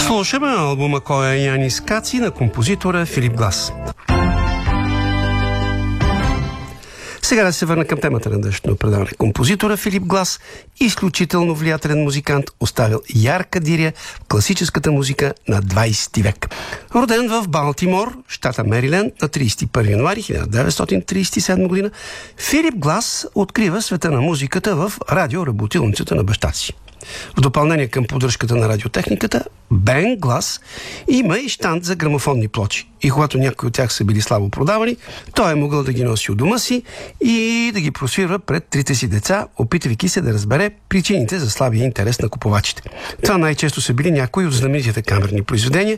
Слушаме албума Коя Янис Каци на композитора Филип Глас. Сега да се върна към темата на днешното предаване. Композитора Филип Глас, изключително влиятелен музикант, оставил ярка диря в класическата музика на 20 век. Роден в Балтимор, щата Мериленд, на 31 януари 1937 година, Филип Глас открива света на музиката в радиоработилницата на баща си. В допълнение към поддръжката на радиотехниката, Бен Глас има и щанд за грамофонни плочи. И когато някои от тях са били слабо продавани, той е могъл да ги носи от дома си и да ги просвирва пред трите си деца, опитвайки се да разбере причините за слабия интерес на купувачите. Това най-често са били някои от знаменитите камерни произведения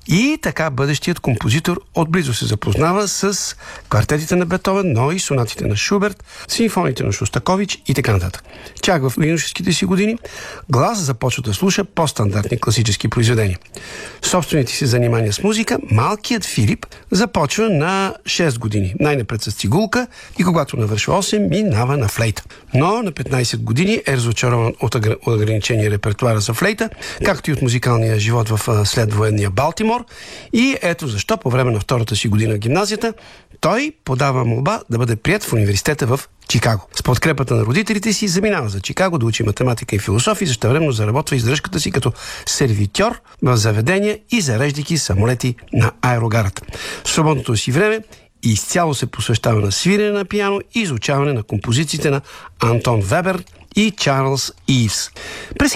и така бъдещият композитор отблизо се запознава с квартетите на Бетовен, но и сонатите на Шуберт, симфониите на Шостакович и така нататък. Чак в юношеските си години Глас започва да слуша по-стандартни класически произведения. Собствените си занимания с музика, малкият Филип започва на 6 години. Най-напред с цигулка и когато навършва 8, минава на флейта. Но на 15 години е разочарован от ограничения репертуара за флейта, както и от музикалния живот в следвоенния Балтимор. И ето защо по време на втората си година в гимназията той подава молба да бъде приет в университета в Чикаго. С подкрепата на родителите си заминава за Чикаго да учи математика и философия, същевременно заработва издръжката си като сервитьор в заведения и зареждайки самолети на аерогарата. В свободното си време изцяло се посвещава на свирене на пиано и изучаване на композициите на Антон Вебер и Чарлз Ивс. През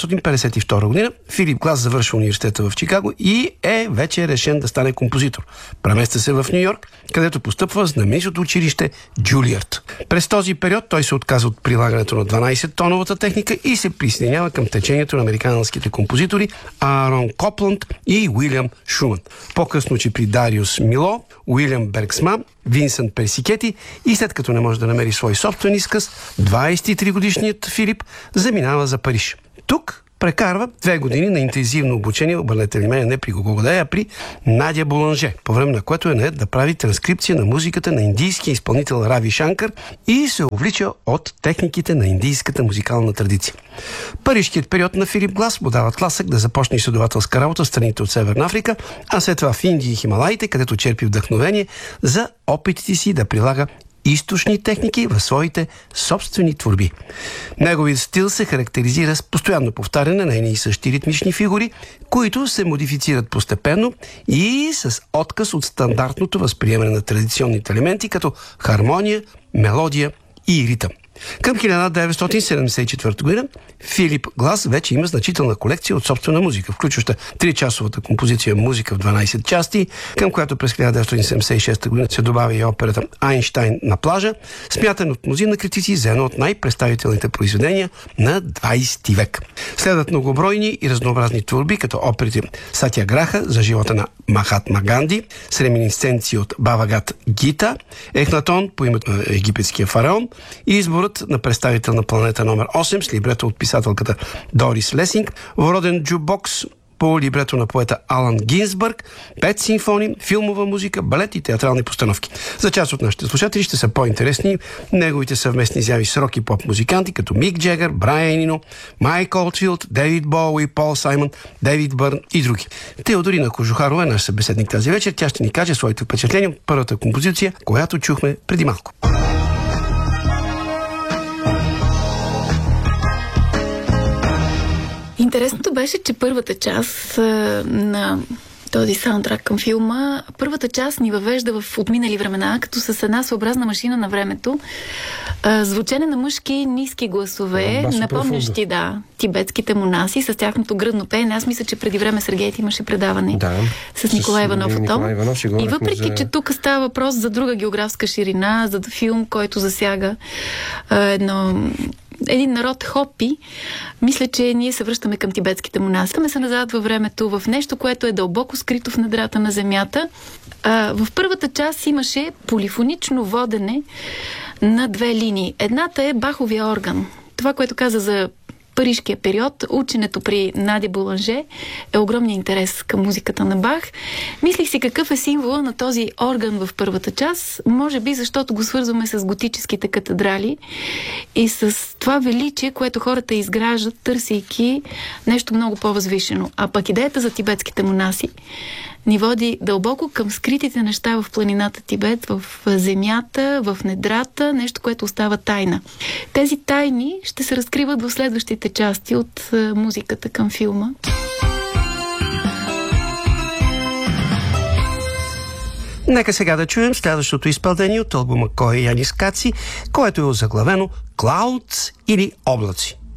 1952 година Филип Глас завършва университета в Чикаго и е вече решен да стане композитор. Премества се в Ню Йорк, където постъпва в знаменитото училище Джулиард. През този период той се отказва от прилагането на 12-тоновата техника и се присъединява към течението на американските композитори Аарон Копланд и Уилям Шуман. По-късно учи при Дариус Мило, Уилям Бергсман, Винсент Персикети и след като не може да намери свой собствен изказ, 23-годишният Филип заминава за Париж. Тук прекарва 2 години на интензивно обучение, обърнете внимание, не при кого да е, а при Надя Боланже, по време на което е нает да прави транскрипция на музиката на индийския изпълнител Рави Шанкар и се увлича от техниките на индийската музикална традиция. Парижкият период на Филип Глас му дава тласък да започне изследователска работа в страните от Северна Африка, а след това в Индия и Хималаите, където черпи вдъхновение за опитите си да прилага източни техники в своите собствени творби. Неговият стил се характеризира с постоянно повтаряне на едни и същи ритмични фигури, които се модифицират постепенно и с отказ от стандартното възприемане на традиционните елементи, като хармония, мелодия и ритъм. Към 1974 година Филип Глас вече има значителна колекция от собствена музика, включваща 3-часовата композиция «Музика в 12 части», към която през 1976 година се добавя и операта «Айнщайн на плажа», смятан от мнозина критици за едно от най-представителните произведения на 20 век. Следват многобройни и разнообразни творби, като оперите «Сатяграха» за живота на Махатма Ганди, с реминисценции от Бавагат Гита, «Ехнатон» по името на египетския фараон и изборът на представител на планета номер 8 с либрето от писателката Дорис Лесинг, Вороден джубокс по либрето на поета Алан Гинсбърг, 5 симфонии, филмова музика, балет и театрални постановки. За част от нашите слушатели ще са по-интересни неговите съвместни изяви с рок и поп музиканти, като Мик Джагър, Брайан Ино, Майк Олдфилд, Дейвид Боуи, Пол Саймън, Дейвид Бърн и други. Теодорина Кожухарова е наш събеседник тази вечер. Тя ще ни каже своите впечатления от първата композиция, която чухме преди малко. Интересното беше, че първата част на този саундтрак към филма, първата част ни въвежда в отминали времена, като с една своеобразна машина на времето, звучене на мъжки ниски гласове, напомнящи, тибетските монаси с тяхното гръдно пеене. Аз мисля, че преди време Сергей имаше предаване с Николай Иванов о том. И въпреки, че тук става въпрос за друга географска ширина, за филм, който засяга един народ хопи, мисля, че ние се връщаме към тибетските монаси. Ме се назад във времето, в нещо, което е дълбоко скрито в недрата на земята. В първата част имаше полифонично водене на 2 линии. Едната е баховия орган. Това, което каза за парижкия период, ученето при Надя Боланже е огромния интерес към музиката на Бах. Мислих си какъв е символа на този орган в първата част, може би защото го свързваме с готическите катедрали и с това величие, което хората изграждат, търсейки нещо много по-възвишено. А пък идеята за тибетските монаси ни води дълбоко към скритите неща в планината Тибет, в земята, в недрата, нещо, което остава тайна. Тези тайни ще се разкриват в следващите части от музиката към филма. Нека сега да чуем следващото изпълнение от албума Кой Янис Каци, което е озаглавено Clouds или Облаци.